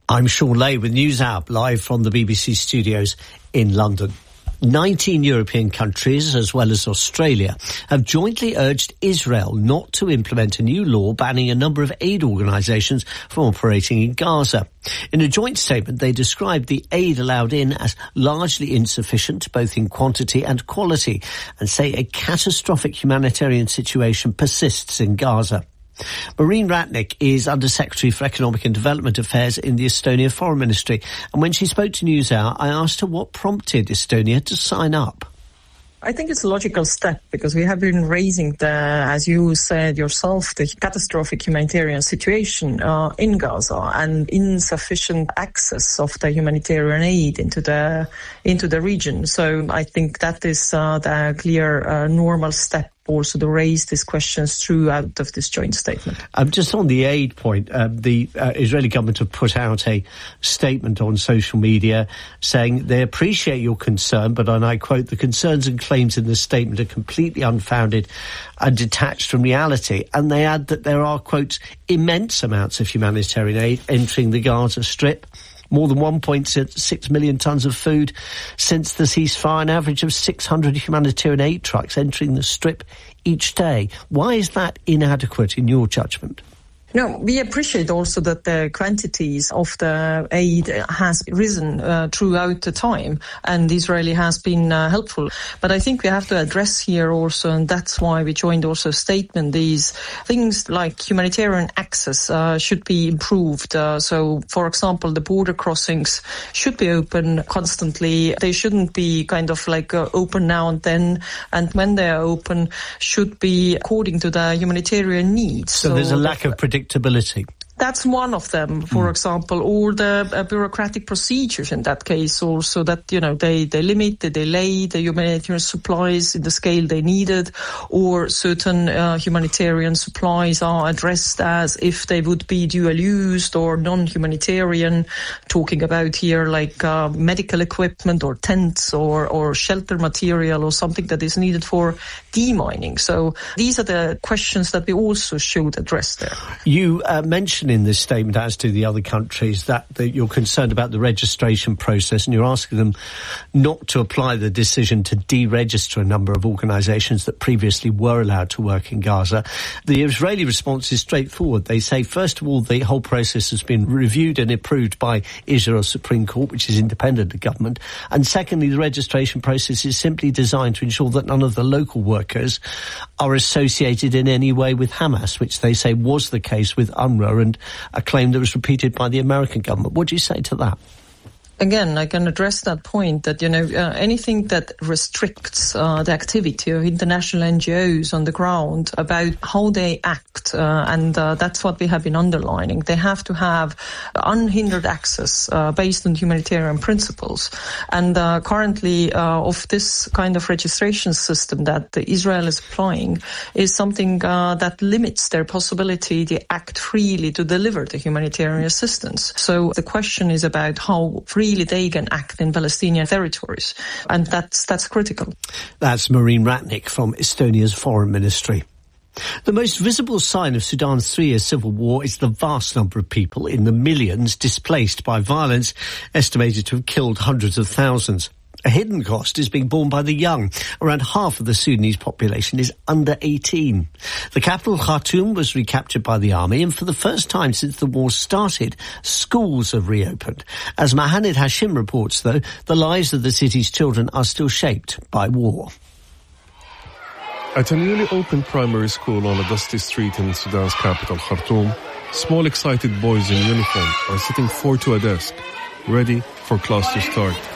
I'm Sean Lay with NewsHour, live from the BBC studios in London. 19 European countries, as well as Australia, have jointly urged Israel not to implement a new law banning a number of aid organisations from operating in Gaza. In a joint statement, they described the aid allowed in as largely insufficient, both in quantity and quality, and say a catastrophic humanitarian situation persists in Gaza. Marine Ratnik is Under-Secretary for Economic and Development Affairs in the Estonia Foreign Ministry. And when she spoke to NewsHour, I asked her what prompted Estonia to sign up. I think it's a logical step because we have been raising as you said yourself, the catastrophic humanitarian situation in Gaza and insufficient access of the humanitarian aid into the region. So I think that is the clear normal step also to raise these questions throughout of this joint statement. Just on the aid point, the Israeli government have put out a statement on social media saying they appreciate your concern, but, and I quote, the concerns and claims in the statement are completely unfounded and detached from reality. And they add that there are, quote, immense amounts of humanitarian aid entering the Gaza Strip. More than 1.6 million tonnes of food since the ceasefire, an average of 600 humanitarian aid trucks entering the Strip each day. Why is that inadequate in your judgment? No, we appreciate also that the quantities of the aid has risen throughout the time, and Israeli has been helpful. But I think we have to address here also, and that's why we joined also a statement, these things like humanitarian access should be improved. So, for example, the border crossings should be open constantly. They shouldn't be kind of like open now and then, and when they are open, should be according to the humanitarian needs. So there's a lack of predictability. That's one of them, for example, or the bureaucratic procedures in that case also that, you know, they limit, they delay the humanitarian supplies in the scale they needed, or certain humanitarian supplies are addressed as if they would be dual used or non-humanitarian, talking about here like medical equipment or tents or shelter material or something that is needed for demining. So these are the questions that we also should address there. You mentioned in this statement, as do the other countries, that you're concerned about the registration process and you're asking them not to apply the decision to deregister a number of organisations that previously were allowed to work in Gaza. The Israeli response is straightforward. They say, first of all, the whole process has been reviewed and approved by Israel's Supreme Court, which is independent of government. And secondly, the registration process is simply designed to ensure that none of the local workers are associated in any way with Hamas, which they say was the case with UNRWA, and a claim that was repeated by the American government. What do you say to that? Again, I can address that point that, you know, anything that restricts the activity of international NGOs on the ground about how they act, and that's what we have been underlining. They have to have unhindered access based on humanitarian principles. And currently, of this kind of registration system that Israel is applying is something that limits their possibility to act freely to deliver the humanitarian assistance. So the question is about how freely they can act in Palestinian territories, and that's critical. That's Marine Ratnik from Estonia's Foreign Ministry. The most visible sign of Sudan's 3-year civil war is the vast number of people in the millions displaced by violence, estimated to have killed hundreds of thousands. A hidden cost is being borne by the young. Around half of the Sudanese population is under 18. The capital, Khartoum, was recaptured by the army, and for the first time since the war started, schools have reopened. As Mohamed Hashim reports, though, the lives of the city's children are still shaped by war. At a newly opened primary school on a dusty street in Sudan's capital, Khartoum, small excited boys in uniform are sitting 4 to a desk, ready for class to start.